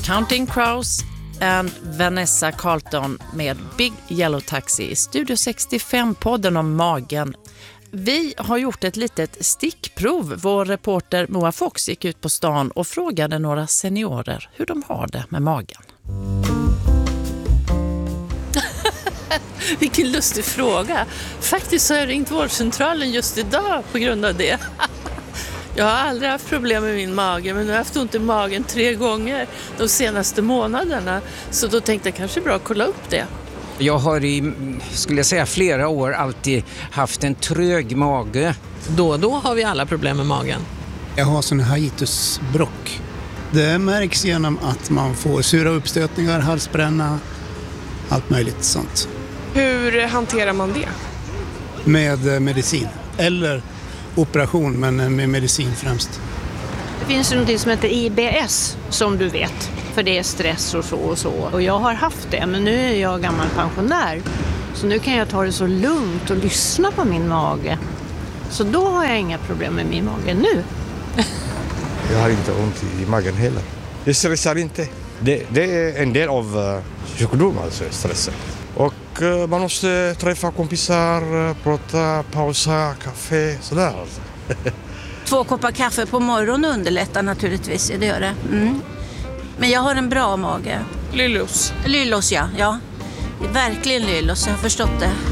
Counting Crows and Vanessa Carlton med Big Yellow Taxi i Studio 65-podden om magen. Vi har gjort ett litet stickprov. Vår reporter Moa Fox gick ut på stan och frågade några seniorer hur de har det med magen. Vilken lustig fråga. Faktiskt så har jag ringt vårdcentralen just idag på grund av det. Jag har aldrig haft problem med min mage, men nu har jag haft ont i magen 3 gånger de senaste månaderna. Så då tänkte jag kanske bra att kolla upp det. Jag har skulle jag säga, flera år alltid haft en trög mage. Då och då har vi alla problem med magen. Jag har sån hiatusbråck. Det märks genom att man får sura uppstötningar, halsbränna, allt möjligt sånt. Hur hanterar man det? Med medicin. Eller operation, men med medicin främst. Det finns något som heter IBS som du vet. För det är stress och så och så. Och jag har haft det, men nu är jag gammal pensionär. Så nu kan jag ta det så lugnt och lyssna på min mage. Så då har jag inga problem med min mage nu. Jag har inte ont i magen heller. Jag stressar inte. Det är en del av sjukdom, alltså stressen. Och man måste träffa kompisar, prata, pausa, kaffe, sådär. 2 koppar kaffe på morgonen underlättar naturligtvis, det gör det. Mm. Men jag har en bra mage. Lyllos, ja. Det är verkligen Lyllos, jag har förstått det.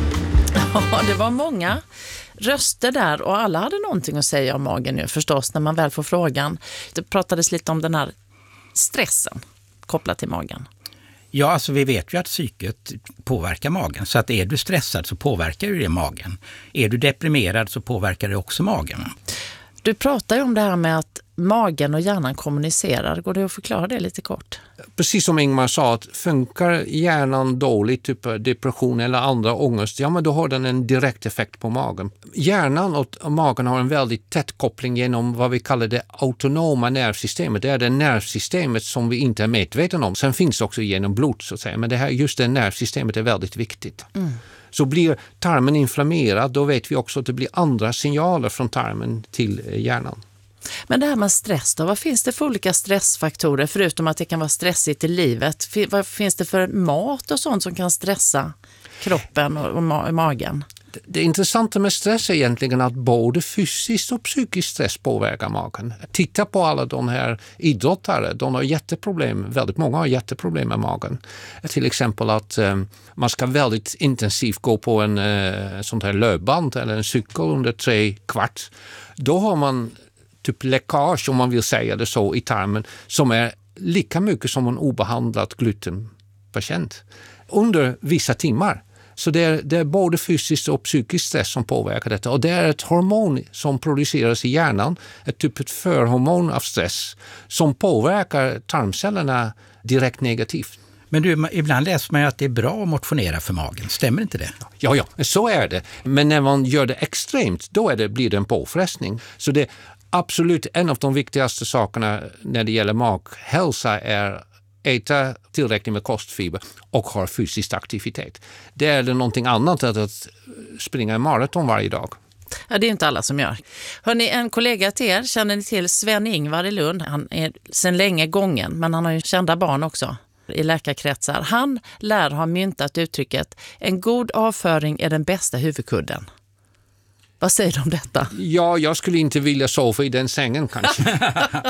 Ja, det var många röster där och alla hade någonting att säga om magen nu förstås när man väl får frågan. Det pratades lite om den här stressen kopplat till magen. Ja, alltså vi vet ju att psyket påverkar magen. Så att är du stressad så påverkar ju det magen. Är du deprimerad så påverkar det också magen. Du pratar ju om det här med att magen och hjärnan kommunicerar. Går det att förklara det lite kort? Precis som Ingmar sa, att funkar hjärnan dåligt, typ depression eller andra ångest, ja men då har den en direkt effekt på magen. Hjärnan och magen har en väldigt tätt koppling genom vad vi kallar det autonoma nervsystemet. Det är det nervsystemet som vi inte är medvetna om. Sen finns det också genom blod så att säga, men just det nervsystemet är väldigt viktigt. Mm. Så blir tarmen inflammerad, då vet vi också att det blir andra signaler från tarmen till hjärnan. Men det här med stress då, vad finns det för olika stressfaktorer förutom att det kan vara stressigt i livet? Vad finns det för mat och sånt som kan stressa kroppen och magen? Det intressanta med stress är egentligen att både fysiskt och psykisk stress påverkar magen. Titta på alla de här idrottare, de har jätteproblem, väldigt många har jätteproblem med magen. Till exempel att man ska väldigt intensivt gå på en sånt här löpband eller en cykel under 3 kvart. Då har man typ läckage, om man vill säga det så, i tarmen som är lika mycket som en obehandlad glutenpatient under vissa timmar. Så det är både fysiskt och psykisk stress som påverkar detta. Och det är ett hormon som produceras i hjärnan, ett förhormon av stress, som påverkar tarmcellerna direkt negativt. Men du, ibland läser man ju att det är bra att motionera för magen. Stämmer inte det? Ja, så är det. Men när man gör det extremt, då blir det en påfrestning. Så det är absolut en av de viktigaste sakerna när det gäller maghälsa är äta tillräckligt med kostfiber och ha fysisk aktivitet. Det är någonting annat än att springa en maraton varje dag. Ja, det är inte alla som gör. Hörrni, en kollega till er, känner ni till Sven-Ingvar i Lund? Han är sedan länge gången, men han har ju kända barn också i läkarkretsar. Han lär ha myntat uttrycket en god avföring är den bästa huvudkudden. Vad säger du om detta? Ja, jag skulle inte vilja sova i den sängen kanske.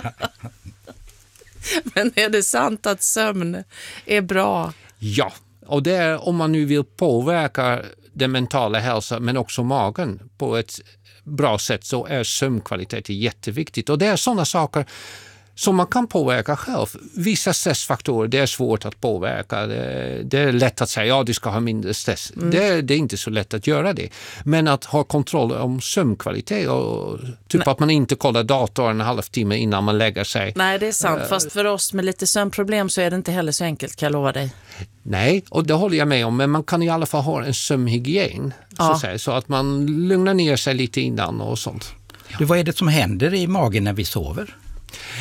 Men är det sant att sömn är bra? Ja, och det är om man nu vill påverka den mentala hälsan men också magen på ett bra sätt, så är sömnkvalitet jätteviktigt. Och det är sådana saker som man kan påverka själv. Vissa stressfaktorer, det är svårt att påverka. Det är lätt att säga, ja du ska ha mindre stress. Det är inte så lätt att göra det. Men att ha kontroll om sömnkvalitet och att man inte kollar datorn en halvtimme innan man lägger sig. Nej, det är sant. Fast för oss med lite sömnproblem så är det inte heller så enkelt, kan jag lova dig. Nej, och det håller jag med om. Men man kan i alla fall ha en sömnhygien. Så att man lugnar ner sig lite innan och sånt. Du, vad är det som händer i magen när vi sover?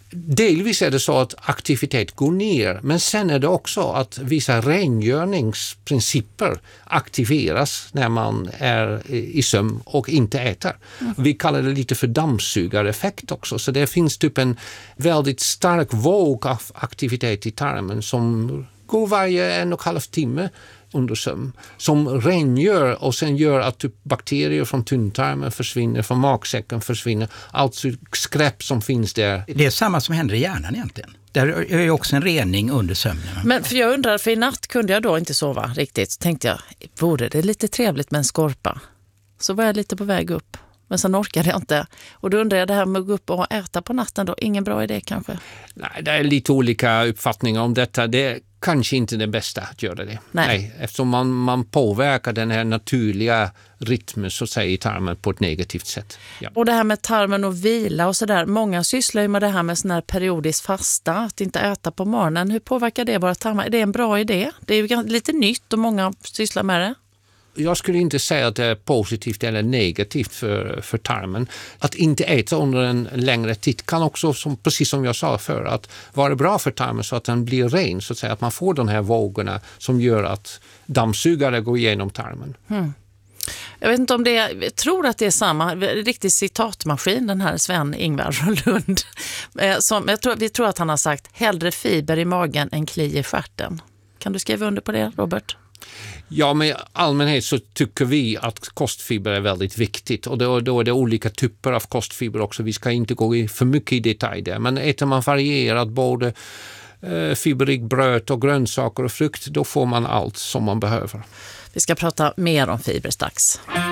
Delvis är det så att aktivitet går ner, men sen är det också att vissa rengöringsprinciper aktiveras när man är i sömn och inte äter. Vi kallar det lite för dammsugareffekt också, så det finns typ en väldigt stark våg av aktivitet i tarmen som går varje 1,5 timme under sömn, som rengör och sen gör att typ bakterier från tunntarmen försvinner, från magsäcken försvinner, allt skräp som finns där. Det är samma som händer i hjärnan egentligen. Där är ju också en rening under sömnen. Men för jag undrar, för i natt kunde jag då inte sova riktigt. Så tänkte jag, vore det lite trevligt med en skorpa? Så var jag lite på väg upp. Men sen orkade jag inte. Och då undrar jag, det här med att gå upp och äta på natten då, ingen bra idé kanske? Nej, det är lite olika uppfattningar om detta. Det är kanske inte det bästa att göra det. Nej, eftersom man påverkar den här naturliga rytmen så att säga i tarmen på ett negativt sätt. Ja. Och det här med tarmen och vila och sådär. Många sysslar ju med det här med sån här periodisk fasta, att inte äta på morgonen. Hur påverkar det våra tarmar? Är det en bra idé? Det är ju lite nytt och många sysslar med det. Jag skulle inte säga att det är positivt eller negativt för tarmen. Att inte äta under en längre tid kan också, precis som jag sa förr, att vara bra för tarmen så att den blir ren, så att säga, att man får de här vågorna som gör att dammsugare går igenom tarmen. Jag vet inte om det är, jag tror att det är samma riktig citatmaskin, den här Sven-Ingvar Lund. Vi tror att han har sagt hellre fiber i magen än kli i stjärten. Kan du skriva under på det, Robert? Ja, men i allmänhet så tycker vi att kostfiber är väldigt viktigt, och då är det olika typer av kostfiber också. Vi ska inte gå för mycket i detalj där, men äter man varierat både fiberrik bröd och grönsaker och frukt, då får man allt som man behöver. Vi ska prata mer om fiber strax.